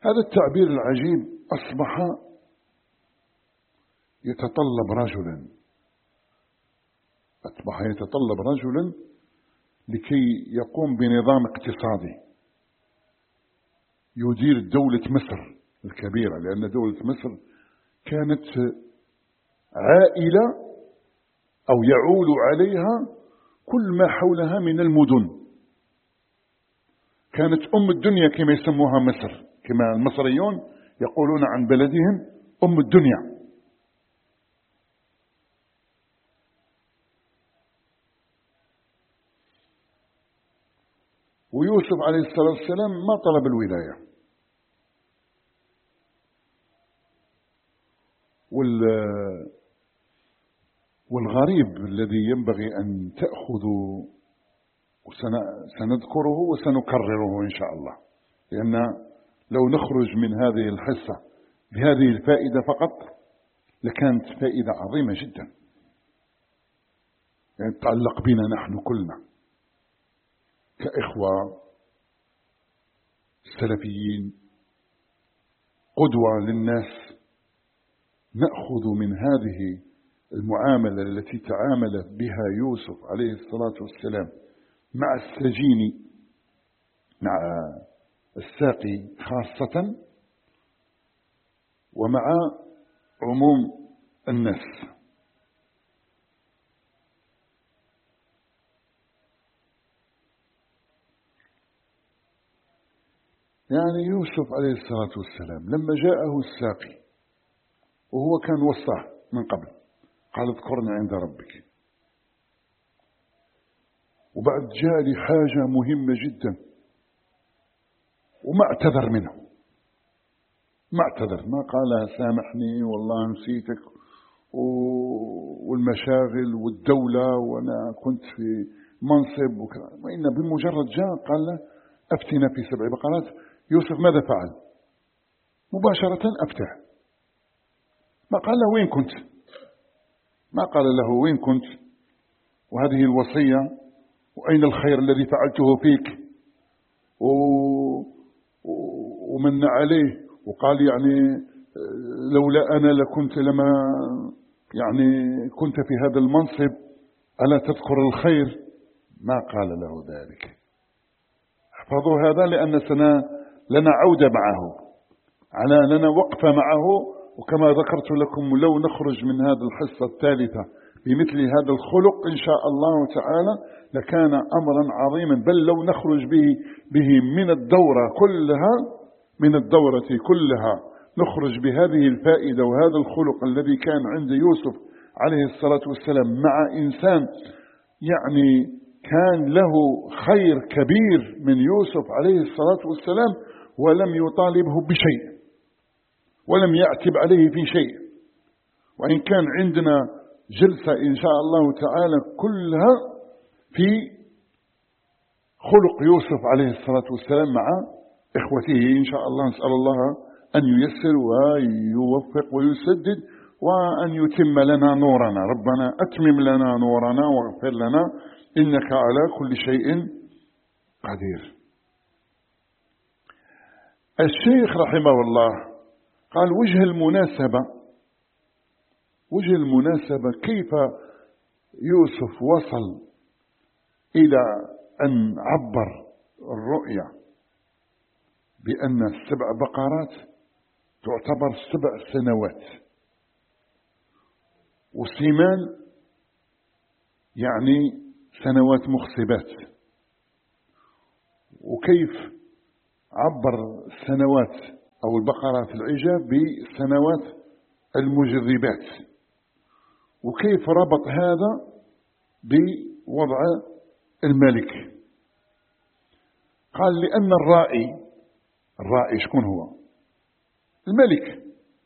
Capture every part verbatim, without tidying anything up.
هذا التعبير العجيب أصبح يتطلب رجلا أصبح يتطلب رجلا لكي يقوم بنظام اقتصادي يدير دولة مصر الكبيرة، لأن دولة مصر كانت عائلة أو يعول عليها كل ما حولها من المدن، كانت أم الدنيا كما يسموها مصر، كما المصريون يقولون عن بلدهم أم الدنيا. ويوسف عليه الصلاة والسلام ما طلب الولاية، والغريب الذي ينبغي أن تأخذوا وسنذكره وسنكرره إن شاء الله، لأن لو نخرج من هذه الحصة بهذه الفائدة فقط لكانت فائدة عظيمة جدا، يعني تتعلق بنا نحن كلنا كإخوة سلفيين قدوة للناس. نأخذ من هذه المعاملة التي تعامل بها يوسف عليه الصلاة والسلام مع السجين مع الساقي خاصة ومع عموم الناس. يعني يوسف عليه الصلاة والسلام لما جاءه الساقي وهو كان وصاه من قبل، قال اذكرني عند ربك، وبعد جاء لي حاجة مهمة جدا وما اعتذر منه، ما اعتذر، ما قال سامحني والله نسيتك والمشاغل والدولة وأنا كنت في منصب وكذا، وإن بمجرد جاء قال له أفتنا في سبع بقرات. يوسف ماذا فعل؟ مباشرة أفتح، ما قال له وين كنت، ما قال له وين كنت وهذه الوصية وأين الخير الذي فعلته فيك و... ومن عليه وقال يعني لولا أنا لكنت لما يعني كنت في هذا المنصب ألا تذكر الخير، ما قال له ذلك. احفظوا هذا لأن سنة لنا عودة معه، على لنا وقفة معه، وكما ذكرت لكم لو نخرج من هذه الحصة الثالثة بمثل هذا الخلق إن شاء الله تعالى لكان أمرا عظيما، بل لو نخرج به, به من الدورة كلها من الدورة كلها نخرج بهذه الفائدة وهذا الخلق الذي كان عند يوسف عليه الصلاة والسلام مع إنسان يعني كان له خير كبير من يوسف عليه الصلاة والسلام ولم يطالبه بشيء ولم يعتب عليه في شيء. وإن كان عندنا جلسة إن شاء الله تعالى كلها في خلق يوسف عليه الصلاة والسلام مع إخوته إن شاء الله، نسأل الله أن ييسر ويوفق ويسدد وأن يتم لنا نورنا. ربنا أتمم لنا نورنا واغفر لنا إنك على كل شيء قدير. الشيخ رحمه الله قال وجه المناسبة وجه المناسبة كيف يوسف وصل إلى أن عبر الرؤيا بأن السبع بقرات تعتبر سبع سنوات وسيمان يعني سنوات مخصبات، وكيف عبر السنوات أو البقرات العجاب بسنوات المجذبات، وكيف ربط هذا بوضع الملك. قال لأن الرائي الرائي شكون هو؟ الملك،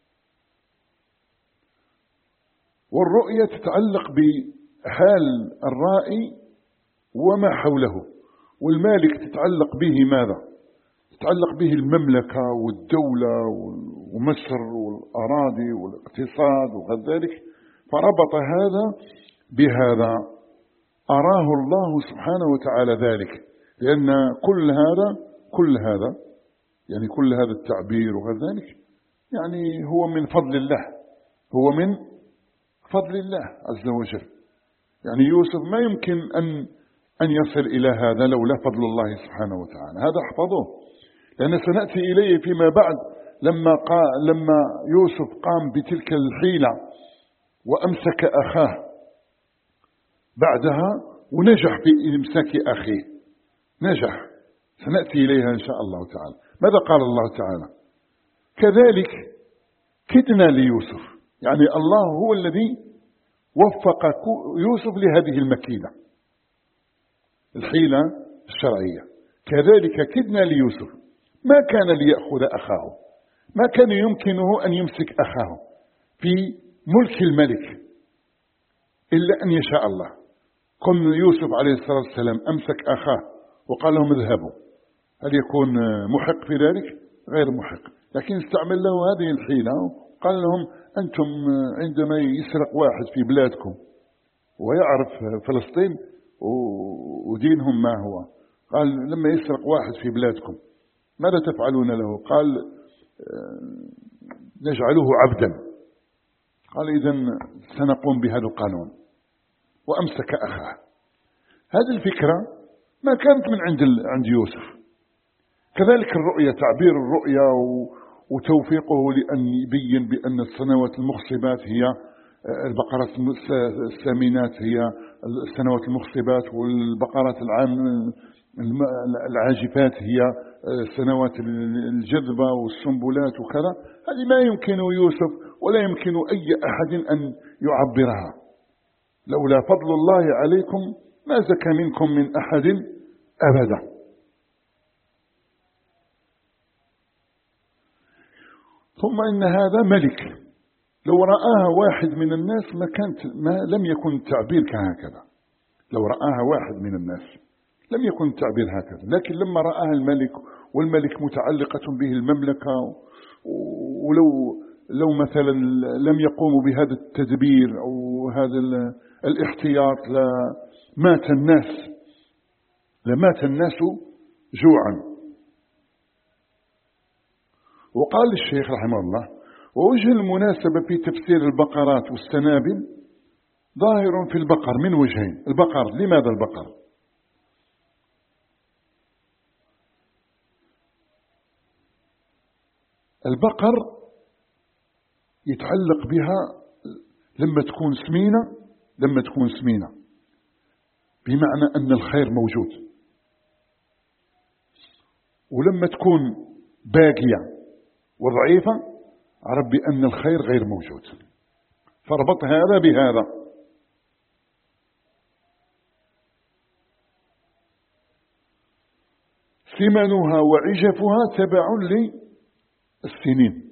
والرؤية تتعلق بحال الرائي وما حوله، والمالك تتعلق به ماذا؟ تتعلق به المملكة والدولة ومصر والأراضي والاقتصاد وغير فربط هذا بهذا، أراه الله سبحانه وتعالى ذلك، لأن كل هذا كل هذا يعني كل هذا التعبير وغير ذلك يعني هو من فضل الله، هو من فضل الله عز وجل. يعني يوسف ما يمكن أن أن يصل إلى هذا لولا فضل الله سبحانه وتعالى. هذا احفظوه، لأن سنأتي إليه فيما بعد. لما قال لما يوسف قام بتلك الحيلة وأمسك أخاه بعدها ونجح في إمساك أخيه، نجح، سنأتي إليها إن شاء الله تعالى. ماذا قال الله تعالى؟ كذلك كدنا ليوسف، يعني الله هو الذي وفق يوسف لهذه المكيدة، الحيلة الشرعية. كذلك كدنا ليوسف، ما كان ليأخذ أخاه، ما كان يمكنه أن يمسك أخاه في ملك الملك إلا أن يشاء الله. قم يوسف عليه الصلاة والسلام أمسك أخاه وقال لهم اذهبوا، هل يكون محق في ذلك؟ غير محق، لكن استعمل له هذه الحيلة وقال لهم أنتم عندما يسرق واحد في بلادكم ويعرف فلسطين ودينهم ما هو، قال لما يسرق واحد في بلادكم ماذا تفعلون له؟ قال نجعله عبدا. قال إذن سنقوم بهذا القانون، وأمسك أخاه. هذه الفكرة ما كانت من عند عند يوسف. كذلك الرؤية، تعبير الرؤية وتوفيقه لأن يبين بأن السنوات المخصبات هي البقرات السامينات هي السنوات المخصبات، والبقرات العام العاجفات هي سنوات الجذبة والسنبلات وكذا. هذه ما يمكن يوسف ولا يمكن أي أحد أن يعبرها. لولا فضل الله عليكم ما زكى منكم من أحد أبدا. ثم إن هذا ملك، لو رآها واحد من الناس ما كانت ما لم يكن التعبير كهكذا. لو رآها واحد من الناس لم يكن التعبير هكذا، لكن لما رآها الملك، والملك متعلقة به المملكة، ولو لو مثلا لم يقوموا بهذا التدبير أو هذا الاحتياط لمات الناس لمات الناس جوعا. وقال الشيخ رحمه الله: ووجه المناسبة في تفسير البقرات والسنابل ظاهر في البقر من وجهين. البقر، لماذا البقر؟ البقر يتعلق بها لما تكون سمينة لما تكون سمينة بمعنى أن الخير موجود، ولما تكون باقية وضعيفة عرف بأن الخير غير موجود، فربط هذا بهذا. ثمنها وعجفها تبع للسنين.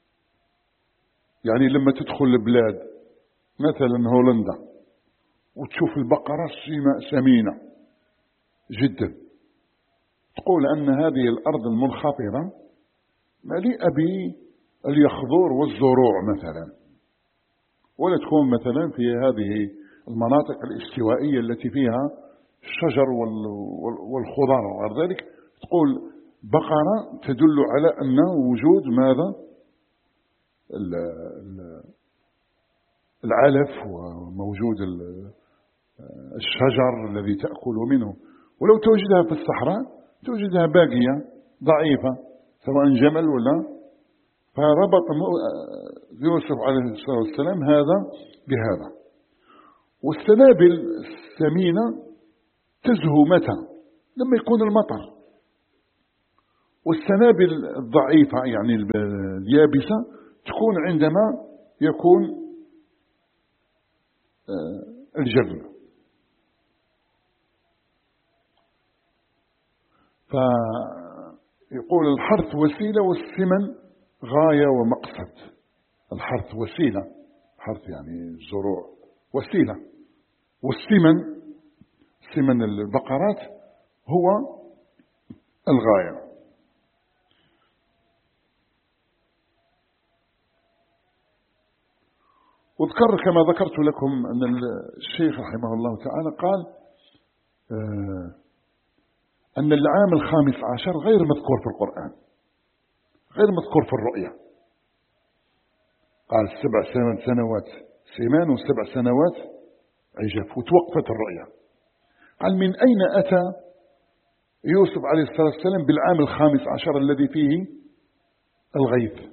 يعني لما تدخل البلاد مثلا هولندا وتشوف البقرة سمينة جدا، تقول أن هذه الأرض المنخفضة مليئة باليخضر والزروع مثلا، ولا تكون مثلا في هذه المناطق الاستوائية التي فيها الشجر والخضار وغير ذلك، تقول بقرة تدل على أن وجود ماذا؟ العلف وموجود الشجر الذي تأكل منه. ولو توجدها في الصحراء توجدها باقية ضعيفة سواء جمل ولا. فربط يوسف عليه الصلاة والسلام هذا بهذا. والسنابل الثمينة تزهو متى؟ لما يكون المطر. والسنابل الضعيفة يعني اليابسة تكون عندما يكون الجذب. فيقول الحرث وسيلة والثمن غاية ومقصد. الحرث وسيلة، حرث يعني الزروع وسيلة، والثمن ثمن البقرات هو الغاية. واذكر كما ذكرت لكم أن الشيخ رحمه الله تعالى قال أن العام الخامس عشر غير مذكور في القرآن. غير مذكور في الرؤيا. قال سبع سنوات سمان وسبع سنوات عجاف، وتوقفت الرؤيا. قال من أين أتى يوسف عليه الصلاة والسلام بالعام الخامس عشر الذي فيه الغيث؟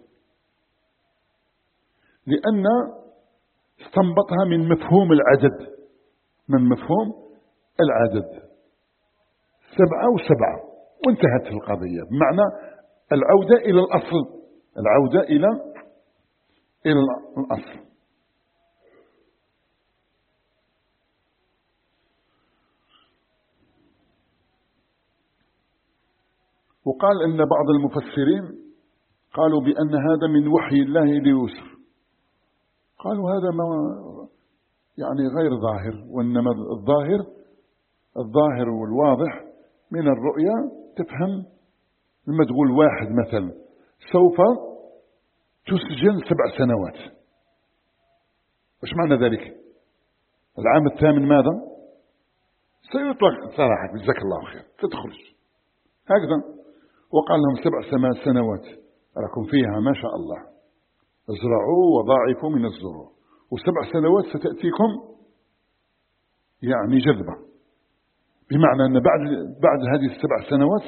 لأن استنبطها من مفهوم العدد، من مفهوم العدد، سبعة وسبعة، وانتهت القضية. بمعنى العودة إلى الأصل، العودة إلى إلى الأصل. وقال إن بعض المفسرين قالوا بأن هذا من وحي الله ليوسف. قالوا هذا ما يعني غير ظاهر، وإنما الظاهر الظاهر والواضح من الرؤيا تفهم. لما تقول واحد مثلا سوف تسجن سبع سنوات، وش معنى ذلك؟ العام الثامن ماذا؟ سيطلق سراحك جزاك الله خير، تدخل هكذا. وقال لهم سبع سنوات لكم فيها ما شاء الله، ازرعوا وضاعفوا من الزروع، وسبع سنوات ستأتيكم يعني جذبة، بمعنى أن بعد بعد هذه السبع سنوات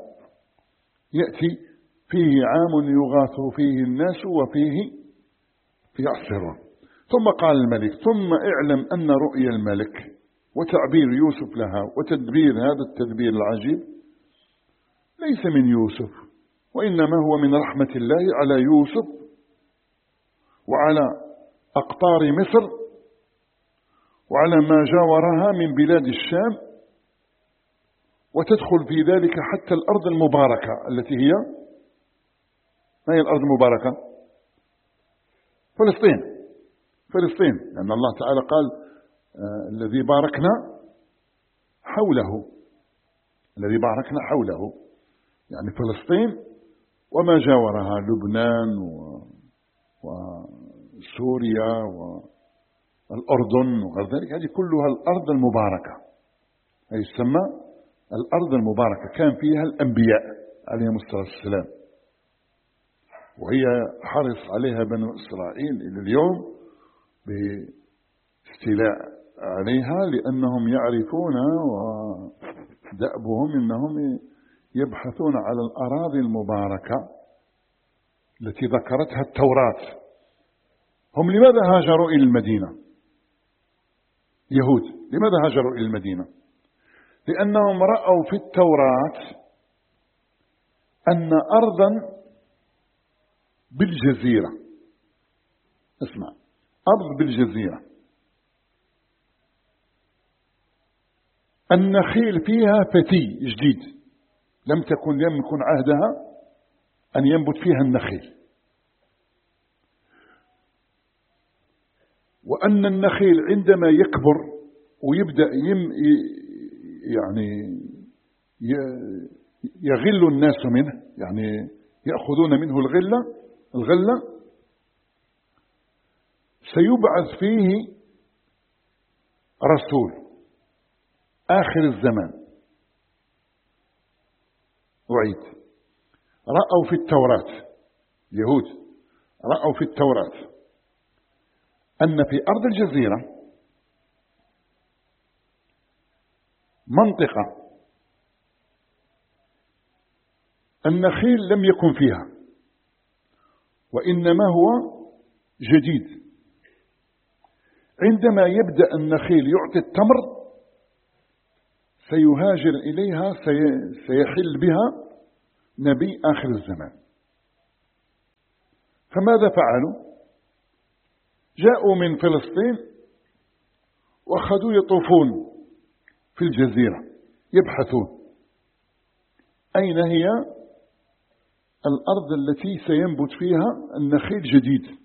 سيأتي فيه عام يغاث فيه الناس وفيه يعصرون. ثم قال الملك: ثم اعلم أن رؤيا الملك وتعبير يوسف لها وتدبير هذا التدبير العجيب ليس من يوسف، وإنما هو من رحمة الله على يوسف وعلى أقطار مصر وعلى ما جاورها من بلاد الشام، وتدخل في ذلك حتى الأرض المباركة التي هي ما هي الأرض المباركة؟ فلسطين. فلسطين لأن الله تعالى قال: آه الذي باركنا حوله، الذي باركنا حوله، يعني فلسطين وما جاورها، لبنان وسوريا والأردن وغير ذلك، هذه كلها الأرض المباركة، هي تسمى الأرض المباركة، كان فيها الأنبياء عليهم الصلاة والسلام، وهي حرص عليها بنو إسرائيل إلى اليوم باستيلاء عليها، لأنهم يعرفون ودأبهم أنهم يبحثون على الأراضي المباركة التي ذكرتها التوراة. هم لماذا هاجروا إلى المدينة؟ يهود لماذا هاجروا إلى المدينة؟ لأنهم رأوا في التوراة أن أرضا بالجزيرة، اسمع، أرض بالجزيرة النخيل فيها فتي جديد، لم تكن لم يكن عهدها أن ينبت فيها النخيل، وأن النخيل عندما يكبر ويبدأ يم يعني يغل الناس منه، يعني يأخذون منه الغلة الغلة سيبعث فيه رسول آخر الزمان. وعيد رأوا في التوراة، يهود رأوا في التوراة أن في أرض الجزيرة منطقة النخيل لم يكن فيها، وإنما هو جديد. عندما يبدأ النخيل يعطي التمر سيهاجر إليها، سيحل بها نبي آخر الزمان. فماذا فعلوا؟ جاءوا من فلسطين وأخذوا يطوفون في الجزيرة يبحثون أين هي الأرض التي سينبت فيها النخيل جديد.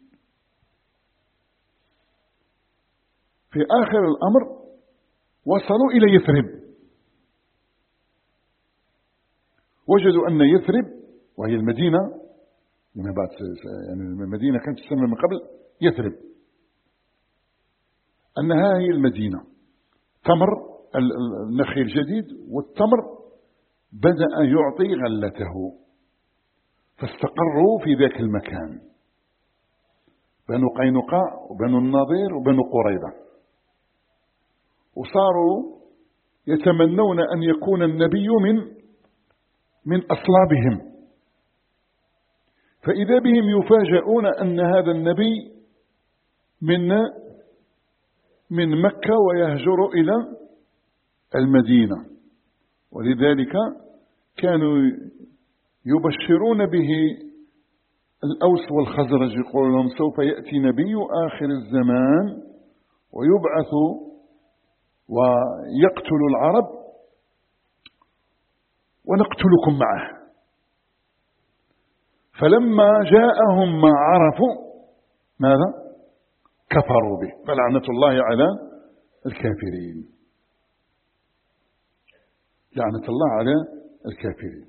في آخر الأمر وصلوا إلى يثرب، وجدوا أن يثرب وهي المدينة، يعني المدينة كانت تسمى من قبل يثرب، أنها هي المدينة. تمر النخيل جديد والتمر بدأ يعطي غلته، فاستقروا في ذاك المكان، بنو قينقاع وبنو النضير وبنو قريظة، وصاروا يتمنون أن يكون النبي من من أصلابهم، فإذا بهم يفاجئون أن هذا النبي من من مكة ويهجر إلى المدينة، ولذلك كانوا يبشرون به الأوس والخزرج، يقول لهم سوف يأتي نبي آخر الزمان ويبعث ويقتل العرب ونقتلكم معه. فلما جاءهم ما عرفوا ماذا؟ كفروا به، فلعنة الله على الكافرين، لعنة الله على الكافرين.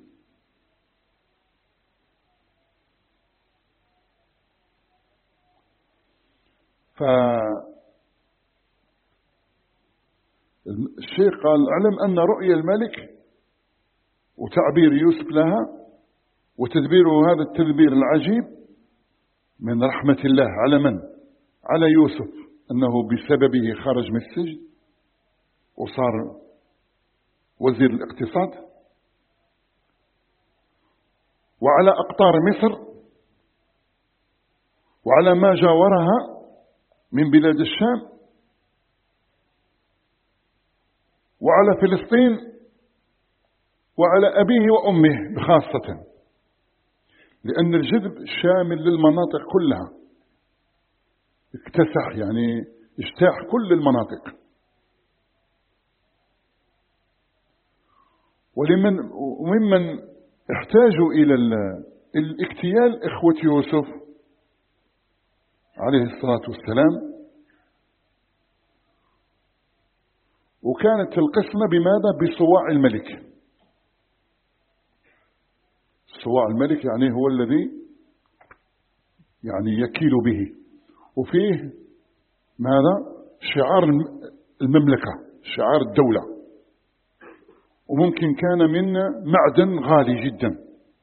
فالشيخ قال اعلم أن رؤيا الملك وتعبير يوسف لها وتدبيره هذا التدبير العجيب من رحمة الله على من؟ على يوسف، أنه بسببه خرج من السجن وصار وزير الاقتصاد، وعلى أقطار مصر وعلى ما جاورها من بلاد الشام وعلى فلسطين وعلى أبيه وأمه خاصة، لأن الجذب شامل للمناطق كلها، اكتسح يعني اجتاح كل المناطق. ولمن وممن احتاجوا إلى الاغتيال إخوة يوسف عليه الصلاة والسلام، وكانت القسمة بماذا؟ بصواع الملك. صواع الملك يعني هو الذي يعني يكيل به، وفيه ماذا؟ شعار المملكة، شعار الدولة، وممكن كان من معدن غالي جدا.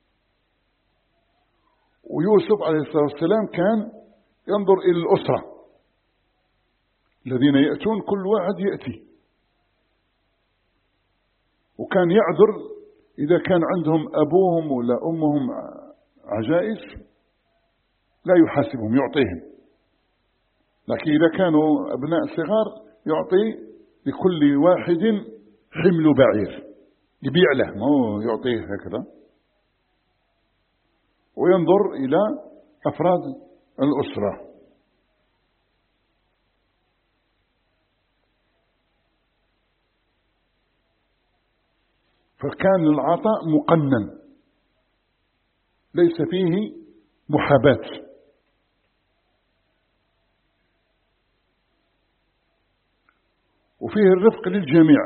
ويوسف عليه الصلاة والسلام كان ينظر إلى الأسرة الذين يأتون، كل واحد يأتي، وكان يعذر إذا كان عندهم أبوهم ولا أمهم عجائز لا يحاسبهم، يعطيهم، لكن إذا كانوا أبناء صغار يعطي لكل واحد حمل بعير يبيع له، ما يعطيه هكذا، وينظر إلى أفراد الأسرة. فكان العطاء مقنن ليس فيه محاباة. وفيه الرفق للجميع،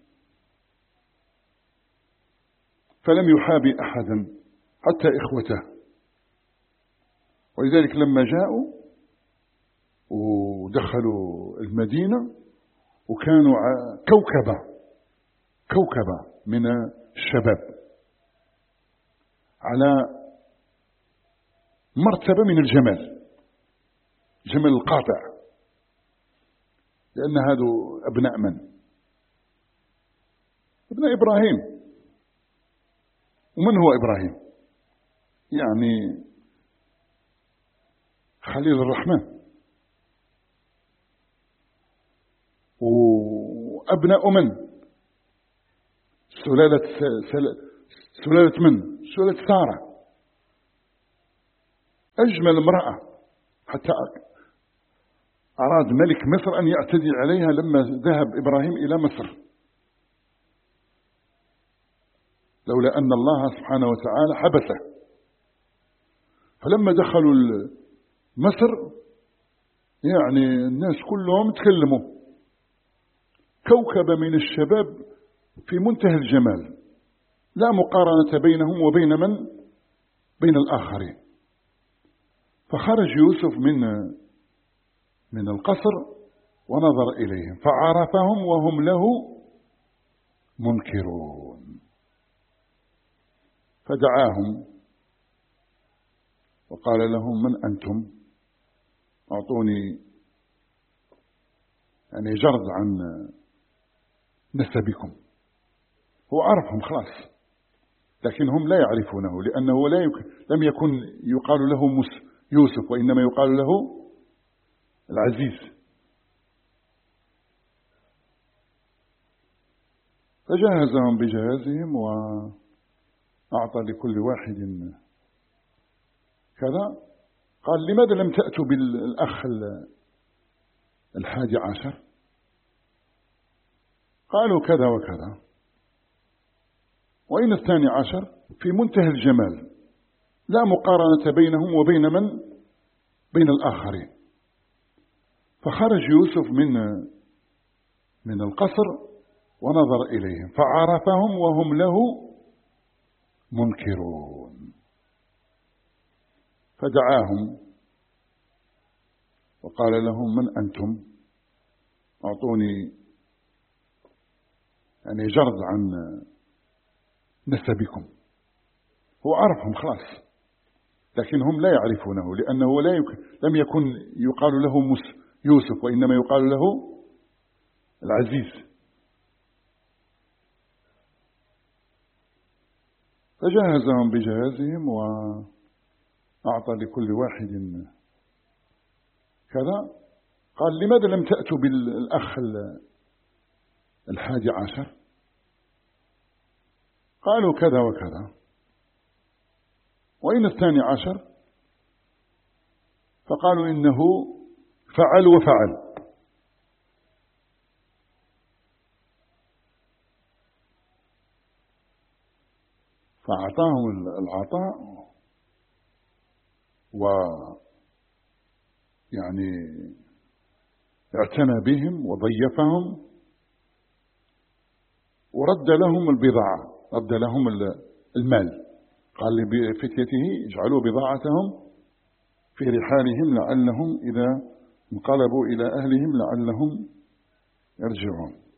فلم يحابي أحدا حتى إخوته. ولذلك لما جاءوا ودخلوا المدينة وكانوا كوكبة كوكبة من الشباب على مرتبة من الجمال، جمال القاطع، لأن هذو أبناء من؟ ابناء إبراهيم. ومن هو إبراهيم؟ يعني خليل الرحمن. وأبناء من؟ سلالة سلالة من؟ سلالة سارة، أجمل امرأة، حتى أراد ملك مصر أن يعتدي عليها لما ذهب إبراهيم إلى مصر، لولا أن الله سبحانه وتعالى حبسه. فلما دخلوا مصر يعني الناس كلهم تكلموا، كوكب من الشباب في منتهى الجمال، لا مقارنة بينهم وبين من؟ بين الآخرين. فخرج يوسف من من القصر ونظر إليهم فعرفهم وهم له منكرون، فدعاهم وقال لهم من أنتم؟ أعطوني يعني جرد عن نسبكم. هو عرفهم خلاص، لكن هم لا يعرفونه، لأنه لا يك... لم يكن يقال له يوسف، وإنما يقال له العزيز. فجهزهم بجهازهم وأعطى لكل واحد كذا. قال لماذا لم تأتوا بالأخ الحادي عشر؟ قالوا كذا وكذا. وإن الثاني عشر في منتهى الجمال، لا مقارنة بينهم وبين من بين الآخرين. فخرج يوسف من من القصر ونظر إليهم فعرفهم وهم له منكرون، فدعاهم وقال لهم من أنتم؟ أعطوني يعني جرد عن نسبكم. هو عرفهم خلاص، لكن هم لا يعرفونه، لأنه لا يك... لم يكن يقال له يوسف، وإنما يقال له العزيز. فجهزهم بجهازهم وأعطى لكل واحد كذا. قال لماذا لم تأتوا بالأخ الحادي عشر؟ قالوا كذا وكذا. وإن الثاني عشر فقالوا إنه فعل وفعل. فأعطاهم العطاء ويعني اعتنى بهم وضيفهم ورد لهم البضاعة، رد لهم المال. قال لفتيته اجعلوا بضاعتهم في رحالهم لعلهم إذا انقلبوا إلى أهلهم لعلهم يرجعون.